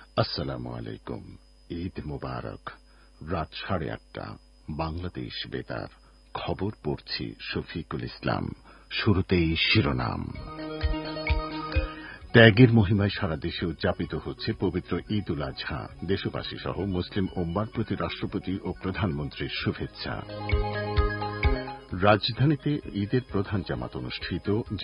আসসালামু আলাইকুম। ঈদ মোবারক। রাত 8:30 বাংলাদেশ বেতার। খবর পড়ছি শফিকুল ইসলাম। শুরুতেই শিরোনাম। ত্যাগের মহিমায় সারা দেশে উদযাপিত হচ্ছে পবিত্র ঈদ উল আজহা। দেশবাসী সহ মুসলিম উম্মার প্রতি রাষ্ট্রপতি ও প্রধানমন্ত্রীর শুভেচ্ছা। রাজধানীতে ঈদের প্রধান জামাত অনুষ্ঠিত।